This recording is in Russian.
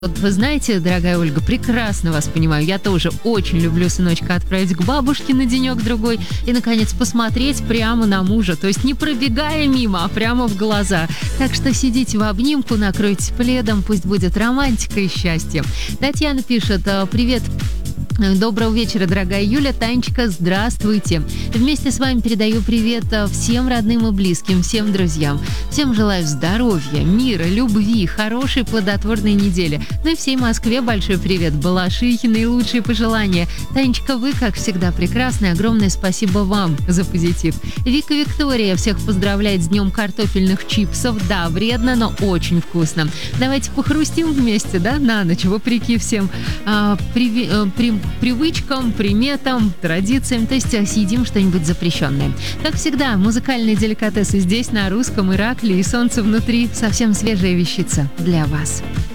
Вот вы знаете, дорогая Ольга, прекрасно вас понимаю. Я тоже очень люблю сыночка отправить к бабушке на денек-другой и, наконец, посмотреть прямо на мужа. То есть не пробегая мимо, а прямо в глаза. Так что сидите в обнимку, накройтесь пледом, пусть будет романтика и счастье. Татьяна пишет: «Привет. Доброго вечера, дорогая Юля. Танечка, здравствуйте. Вместе с вами передаю привет всем родным и близким, всем друзьям. Всем желаю здоровья, мира, любви, хорошей плодотворной недели. Ну и всей Москве большой привет. Балашихи, наилучшие пожелания. Танечка, вы, как всегда, прекрасны. Огромное спасибо вам за позитив. Вика Виктория всех поздравляет с днем картофельных чипсов. Да, вредно, но очень вкусно. Давайте похрустим вместе, да, на ночь, вопреки всем привычкам, приметам, традициям, то есть съедим что-нибудь запрещенное. Как всегда, музыкальные деликатесы здесь, на русском Ираклии, и солнце внутри, совсем свежая вещица для вас.